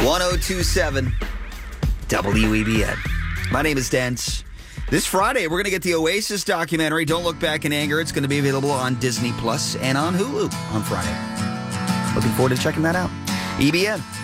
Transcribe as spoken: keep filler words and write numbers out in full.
one oh two point seven W E B N. My name is Dance. This Friday, we're going to get the Oasis documentary, Don't Look Back in Anger. It's going to be available on Disney Plus and on Hulu on Friday. Looking forward to checking that out. E B N.